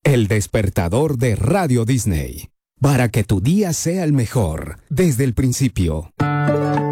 El despertador de Radio Disney. Para que tu día sea el mejor, desde el principio.